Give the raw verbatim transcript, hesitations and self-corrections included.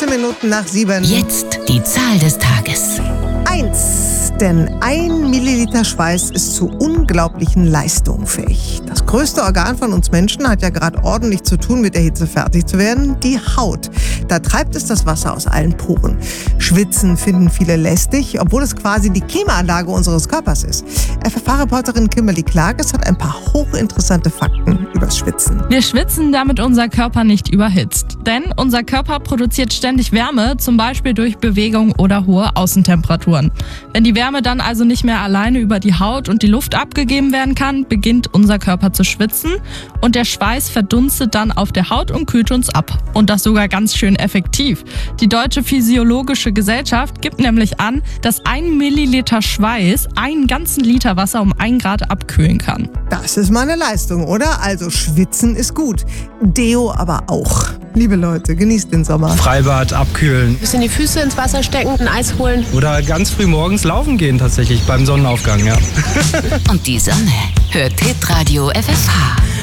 Minuten nach sieben. Jetzt die Zahl des Tages. Eins, denn ein Milliliter Schweiß ist zu unglaublichen Leistungen fähig. Das größte Organ von uns Menschen hat ja gerade ordentlich zu tun, mit der Hitze fertig zu werden, die Haut. Da treibt es das Wasser aus allen Poren. Schwitzen finden viele lästig, obwohl es quasi die Klimaanlage unseres Körpers ist. F F H-Reporterin Kimberly Klages hat ein paar hochinteressante Fakten übers Schwitzen. Wir schwitzen, damit unser Körper nicht überhitzt. Denn unser Körper produziert ständig Wärme, zum Beispiel durch Bewegung oder hohe Außentemperaturen. Wenn die Wärme dann also nicht mehr alleine über die Haut und die Luft abgegeben werden kann, beginnt unser Körper zu schwitzen und der Schweiß verdunstet dann auf der Haut und kühlt uns ab. Und das sogar ganz schön effektiv. Die Deutsche Physiologische Gesellschaft gibt nämlich an, dass ein Milliliter Schweiß einen ganzen Liter Wasser um ein Grad abkühlen kann. Das ist mal eine Leistung, oder? Also schwitzen ist gut. Deo aber auch. Liebe Leute, genießt den Sommer. Freibad, abkühlen. Bisschen die Füße ins Wasser stecken, ein Eis holen. Oder ganz früh morgens laufen gehen tatsächlich beim Sonnenaufgang, ja. Und die Sonne hört Hitradio F F H.